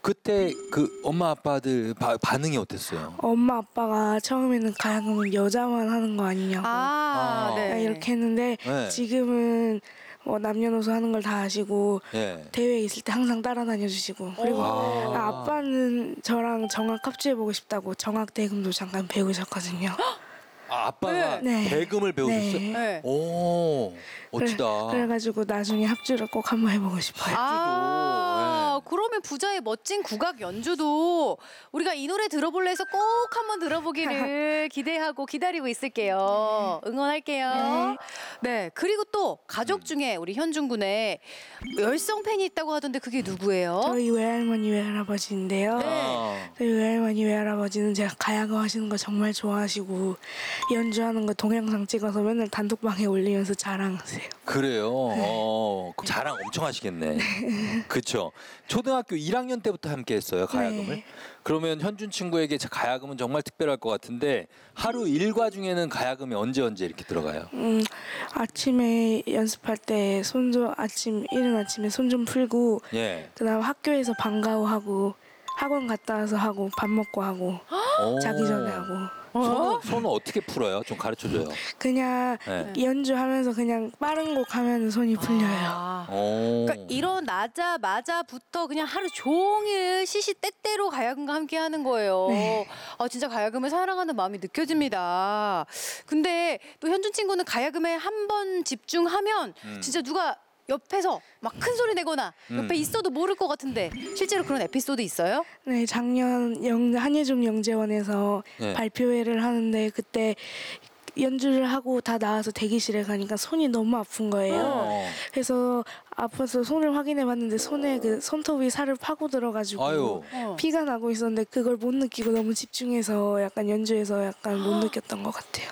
그때 그 엄마 아빠들 반응이 어땠어요? 엄마 아빠가 처음에는 가야금은 여자만 하는 거 아니냐고 네. 이렇게 했는데 네. 지금은 남녀노소 하는 걸 다 아시고 예. 대회에 있을 때 항상 따라다녀 주시고 그리고 아빠는 저랑 정악 합주해보고 싶다고 정악 대금도 잠깐 배우셨거든요. 아빠가 네. 대금을 배우셨어요? 네. 오, 멋지다. 그래가지고 나중에 합주를 꼭 한번 해보고 싶어요. 그러면 부자의 멋진 국악 연주도 우리가 이 노래 들어볼래 해서 꼭 한번 들어보기를 기대하고 기다리고 있을게요. 응원할게요. 네. 그리고 또 가족 중에 우리 현준 군의 열성 팬이 있다고 하던데 그게 누구예요? 저희 외할머니 외할아버지인데요. 저희 외할머니 외할아버지는 제가 가야금 하시는 거 정말 좋아하시고 연주하는 거 동영상 찍어서 맨날 단톡방에 올리면서 자랑하세요. 그래요? 그럼 자랑 엄청 하시겠네. 그쵸? 초등학교 1학년 때부터 함께 했어요, 가야금을? 네. 그러면 현준 친구에게 가야금은 정말 특별할 것 같은데 하루 일과 중에는 가야금이 언제 이렇게 들어가요? 아침에 연습할 때 이른 아침에 손 좀 풀고 예. 그다음 학교에서 방과후하고 학원 갔다 와서 하고 밥 먹고 하고 자기 전에 하고 손은 어떻게 풀어요? 좀 가르쳐줘요. 그냥 연주하면서 그냥 빠른 곡 하면 손이 풀려요. 그러니까 일어나자마자부터 그냥 하루 종일 시시때때로 가야금과 함께 하는 거예요. 네. 진짜 가야금을 사랑하는 마음이 느껴집니다. 근데 또 현준 친구는 가야금에 한 번 집중하면 진짜 누가 옆에서 막 큰 소리 내거나 옆에 있어도 모를 것 같은데 실제로 그런 에피소드 있어요? 네, 작년 한예종 영재원에서 네. 발표회를 하는데 그때 연주를 하고 다 나와서 대기실에 가니까 손이 너무 아픈 거예요. 그래서 아파서 손을 확인해 봤는데 손에 그 손톱이 살을 파고 들어가지고 아유. 피가 나고 있었는데 그걸 못 느끼고 너무 집중해서 약간 연주에서 약간 못 느꼈던 것 같아요.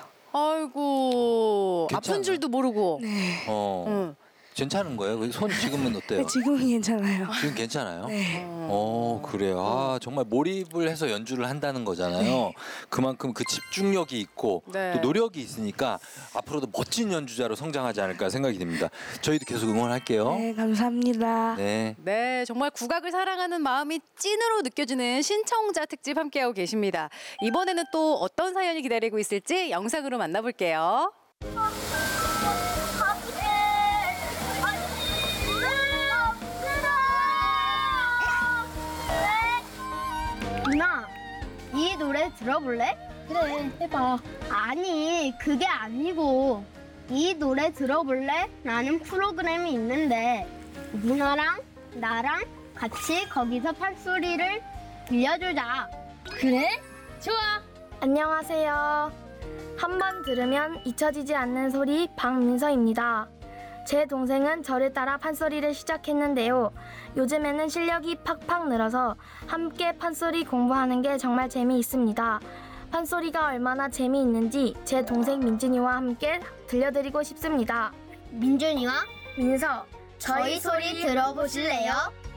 아이고 괜찮아요? 아픈 줄도 모르고. 네. 괜찮은 거예요? 손 지금은 어때요? 지금은 괜찮아요. 지금 괜찮아요? 네. 그래요. 정말 몰입을 해서 연주를 한다는 거잖아요. 그만큼 그 집중력이 있고 네. 또 노력이 있으니까 앞으로도 멋진 연주자로 성장하지 않을까 생각이 듭니다. 저희도 계속 응원할게요. 네, 감사합니다. 네. 네, 정말 국악을 사랑하는 마음이 찐으로 느껴지는 신청자 특집 함께하고 계십니다. 이번에는 또 어떤 사연이 기다리고 있을지 영상으로 만나볼게요. 누나, 이 노래 들어볼래? 그래, 해봐. 아니, 그게 아니고 이 노래 들어볼래? 라는 프로그램이 있는데 누나랑 나랑 같이 거기서 판소리를 들려주자. 그래? 좋아. 안녕하세요. 한 번 들으면 잊혀지지 않는 소리 박민서입니다. 제 동생은 저를 따라 판소리를 시작했는데요. 요즘에는 실력이 팍팍 늘어서 함께 판소리 공부하는 게 정말 재미있습니다. 판소리가 얼마나 재미있는지 제 동생 민준이와 함께 들려드리고 싶습니다. 민준이와 민서, 저희 소리 들어보실래요?